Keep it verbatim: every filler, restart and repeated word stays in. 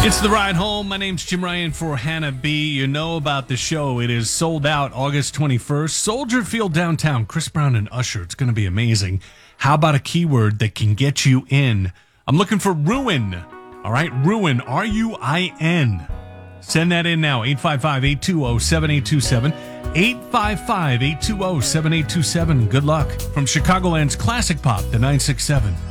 It's The Ride Home. My name's Jim Ryan for Hannah B. You know about the show. It is sold out August twenty-first. Soldier Field downtown. Chris Brown and Usher. It's going to be amazing. How about a keyword that can get you in? I'm looking for ruin. All right, ruin. R U I N. Send that in now. eight five five, eight two zero, seven eight two seven. eight five five, eight two zero, seven eight two seven. Good luck. From Chicagoland's Classic Pop, the nine six seven.